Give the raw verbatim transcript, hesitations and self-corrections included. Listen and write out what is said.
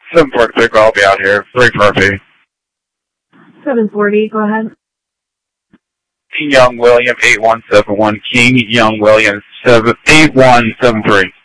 seven forty-six, I'll be out here. three Murphy. seven forty, go ahead. King Young William, eight one seven one. King Young William, eight one seven three.